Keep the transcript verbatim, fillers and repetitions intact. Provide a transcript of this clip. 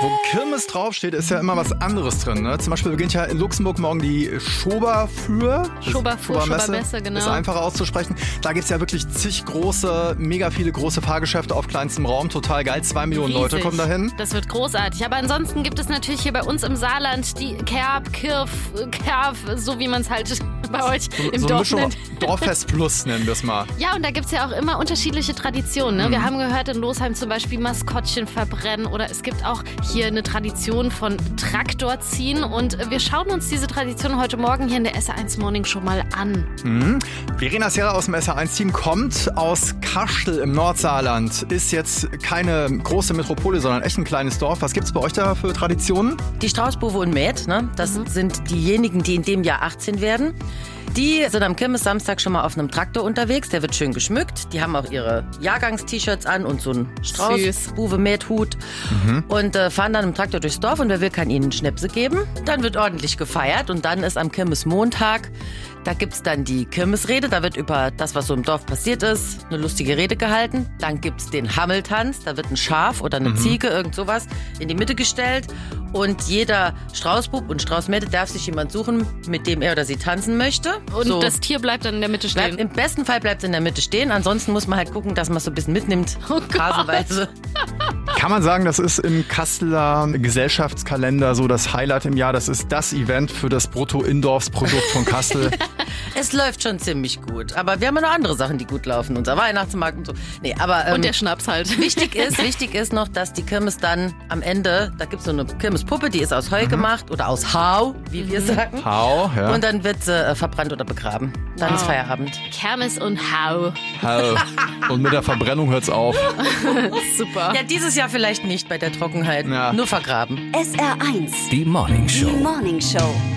Wo Kirmes draufsteht, ist ja immer was anderes drin. Ne? Zum Beispiel beginnt ja in Luxemburg morgen die Schoberfür. Schoberfür, Schobermesse, genau. Ist einfacher auszusprechen. Da gibt es ja wirklich zig große, mega viele große Fahrgeschäfte auf kleinstem Raum. Total geil. Zwei Millionen Riesig. Leute kommen dahin. Das wird großartig. Aber ansonsten gibt es natürlich hier bei uns im Saarland die Kerb, Kirf, Kerf, so wie man es halt bei euch so, im so Dorf eine nennt. Dorffest Plus nennen wir es mal. Ja, und da gibt es ja auch immer unterschiedliche Traditionen. Ne? Mhm. Wir haben gehört, in Losheim zum Beispiel Maskottchen verbrennen oder es gibt auch hier eine Tradition von Traktorziehen und wir schauen uns diese Tradition heute Morgen hier in der S R eins Morning Show mal an. Mhm. Verena Serra aus dem S R eins Team kommt aus Kastel im Nordsaarland. Ist jetzt keine große Metropole, sondern echt ein kleines Dorf. Was gibt es bei euch da für Traditionen? Die Straußbuwe und Mäd, ne? Das mhm. sind diejenigen, die in dem Jahr achtzehn werden. Die sind am Kirmes-Samstag schon mal auf einem Traktor unterwegs. Der wird schön geschmückt. Die haben auch ihre Jahrgangs-T-Shirts an und so einen Strauß-Buwe-Mäht-Hut. Mhm. Und äh, fahren dann im Traktor durchs Dorf und wer will, kann ihnen Schnäpse geben. Dann wird ordentlich gefeiert und dann ist am Kirmes-Montag, da gibt's dann die Kirmesrede. Da wird über das, was so im Dorf passiert ist, eine lustige Rede gehalten. Dann gibt's den Hammeltanz. Da wird ein Schaf oder eine mhm. Ziege, irgend sowas, in die Mitte gestellt. Und jeder Straußbub und Straußmädel darf sich jemand suchen, mit dem er oder sie tanzen möchte. Und so. Das Tier bleibt dann in der Mitte stehen? Bleibt, im besten Fall bleibt es in der Mitte stehen. Ansonsten muss man halt gucken, dass man es so ein bisschen mitnimmt. Oh phasenweise. Kann man sagen, das ist im Kasseler Gesellschaftskalender so das Highlight im Jahr. Das ist das Event für das Brutto-Indoors-Produkt von Kassel. Es läuft schon ziemlich gut. Aber wir haben ja noch andere Sachen, die gut laufen. Unser Weihnachtsmarkt und so. Nee, aber, ähm, und der Schnaps halt. Wichtig ist, wichtig ist noch, dass die Kirmes dann am Ende, da gibt es so eine Kirmespuppe, die ist aus Heu mhm. gemacht oder aus Hau, wie mhm. wir sagen. Hau, ja. Und dann wird sie äh, verbrannt oder begraben. Dann wow. ist Feierabend. Kermes und Hau. Hau. Und mit der Verbrennung hört's auf. Super. Ja, dieses Jahr vielleicht nicht bei der Trockenheit. Ja. Nur vergraben. S R eins. Die Morning Show. Die Morning Show.